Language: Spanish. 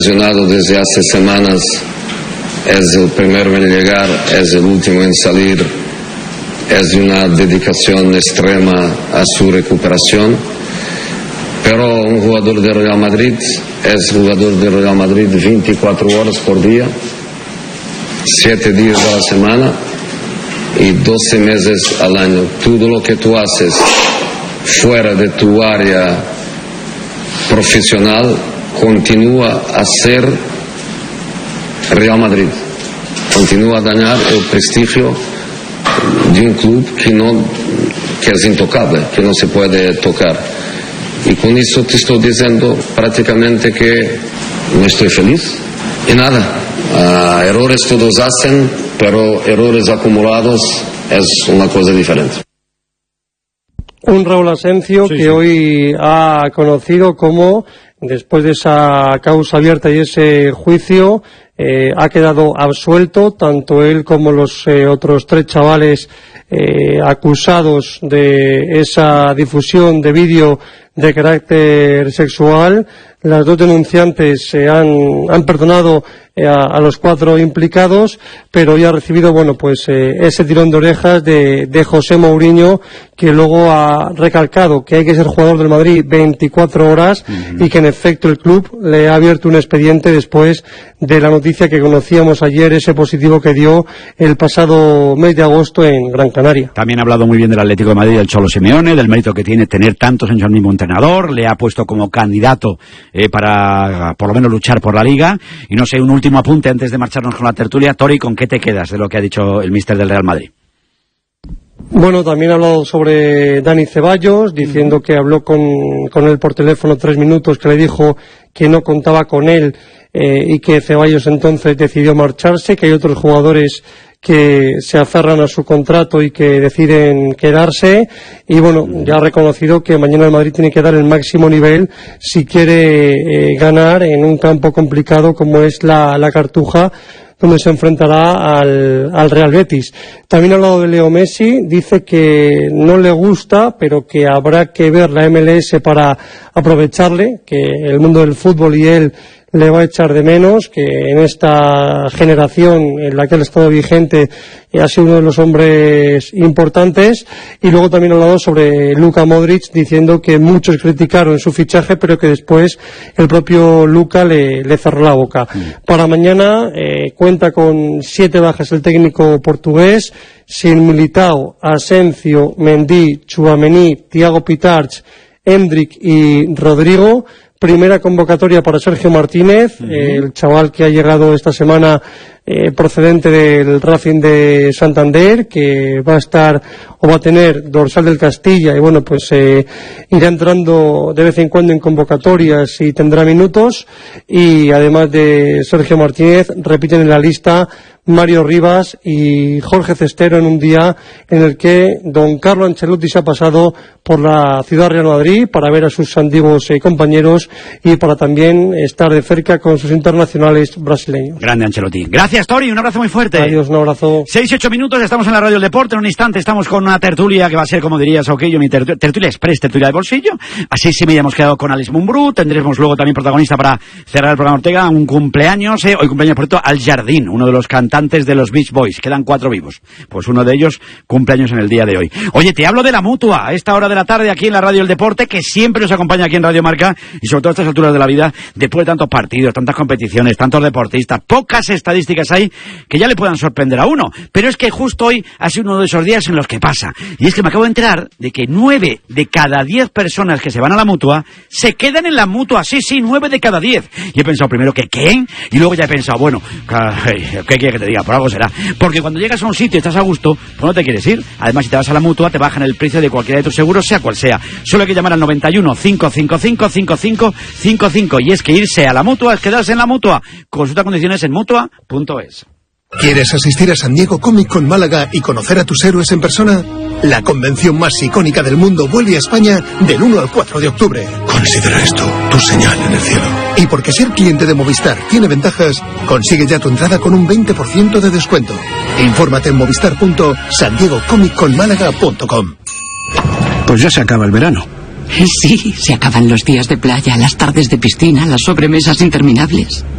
Lesionado desde hace semanas, es el primero en llegar, es el último en salir, es una dedicación extrema a su recuperación, pero un jugador de Real Madrid es jugador de Real Madrid 24 horas por día, 7 días a la semana y 12 meses al año. Todo lo que tú haces fuera de tu área profesional continúa a ser Real Madrid, continúa a dañar el prestigio de un club que es intocable, que no se puede tocar. Y con eso te estoy diciendo prácticamente que no estoy feliz. Y nada, errores todos hacen, pero errores acumulados es una cosa diferente. Un Raúl Asencio que hoy ha conocido cómo, después de esa causa abierta y ese juicio, ha quedado absuelto, tanto él como los otros 3 chavales acusados de esa difusión de vídeo de carácter sexual. Las 2 denunciantes han perdonado a los 4 implicados, pero ya ha recibido ese tirón de orejas de José Mourinho, que luego ha recalcado que hay que ser jugador del Madrid 24 horas y que en efecto el club le ha abierto un expediente después de la noticia que conocíamos ayer, ese positivo que dio el pasado mes de agosto en Gran Canaria. También ha hablado muy bien del Atlético de Madrid, del Cholo Simeone, del mérito que tiene tener tantos años al mismo entrenador, le ha puesto como candidato para por lo menos luchar por la Liga. Y no sé, un último apunte antes de marcharnos con la tertulia. Tori, ¿con qué te quedas de lo que ha dicho el míster del Real Madrid? Bueno, también ha hablado sobre Dani Ceballos, diciendo que habló con él por teléfono 3 minutos, que le dijo que no contaba con él y que Ceballos entonces decidió marcharse, que hay otros jugadores que se aferran a su contrato y que deciden quedarse. Y bueno, ya ha reconocido que mañana el Madrid tiene que dar el máximo nivel si quiere ganar en un campo complicado como es la Cartuja, donde se enfrentará al Real Betis. También ha hablado de Leo Messi, dice que no le gusta, pero que habrá que ver la MLS para aprovecharle, que el mundo del fútbol y él le va a echar de menos, que en esta generación en la que él ha estado vigente ha sido uno de los hombres importantes. Y luego también ha hablado sobre Luka Modric, diciendo que muchos criticaron su fichaje, pero que después el propio Luka le cerró la boca. Para mañana cuenta con 7 bajas el técnico portugués, sin Militao, Asencio, Mendy, Tchouaméni, Thiago Pitarch, Endrick y Rodrigo. Primera convocatoria para Sergio Martínez, el chaval que ha llegado esta semana procedente del Racing de Santander, que va a tener dorsal del Castilla, y bueno, pues irá entrando de vez en cuando en convocatorias y tendrá minutos. Y además de Sergio Martínez, repiten en la lista Mario Rivas y Jorge Cestero, en un día en el que don Carlo Ancelotti se ha pasado por la ciudad Real Madrid para ver a sus antiguos compañeros y para también estar de cerca con sus internacionales brasileños. Grande Ancelotti. Gracias, Tori, un abrazo muy fuerte. Adiós, un abrazo. 6-8 minutos, estamos en la Radio del Deporte. En un instante estamos con una tertulia que va a ser, como diría Sauquillo, mi tertulia express, tertulia de bolsillo. Así sí me hemos quedado con Alex Mumbrú. Tendremos luego también protagonista para cerrar el programa Ortega, un cumpleaños, hoy cumpleaños por cierto, Al Jardín, uno de los cantantes de los Beach Boys. Quedan 4 vivos. Pues uno de ellos cumpleaños en el día de hoy. Oye, te hablo de la Mutua, a esta hora de la tarde aquí en la Radio del Deporte, que siempre nos acompaña aquí en Radio Marca, y sobre todo a estas alturas de la vida, después de tantos partidos, tantas competiciones, tantos deportistas, pocas estadísticas hay que ya le puedan sorprender a uno. Pero es que justo hoy ha sido uno de esos días en los que pasa. Y es que me acabo de enterar de que 9 de cada 10 personas que se van a la Mutua se quedan en la Mutua. Sí, 9 de cada 10. Y he pensado primero que ¿qué? Y luego ya he pensado, bueno, ¿qué quiere que te diga? Por algo será. Porque cuando llegas a un sitio y estás a gusto, pues no te quieres ir. Además, si te vas a la Mutua, te bajan el precio de cualquiera de tus seguros, sea cual sea. Solo hay que llamar al 91 555 5555. Y es que irse a la Mutua es quedarse en la Mutua. Consulta condiciones en mutua.es. ¿Quieres asistir a San Diego Comic Con Málaga y conocer a tus héroes en persona? La convención más icónica del mundo vuelve a España del 1 al 4 de octubre. Considera esto tu señal en el cielo. Y porque ser cliente de Movistar tiene ventajas, consigue ya tu entrada con un 20% de descuento. Infórmate en movistar.sandiegocomicconmálaga.com. Pues ya se acaba el verano. Sí, se acaban los días de playa, las tardes de piscina, las sobremesas interminables.